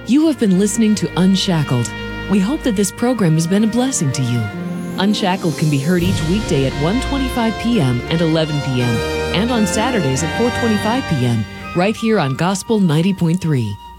You have been listening to Unshackled. We hope that this program has been a blessing to you. Unshackled can be heard each weekday at 1:25 p.m. and 11 p.m. and on Saturdays at 4:25 p.m. right here on Gospel 90.3.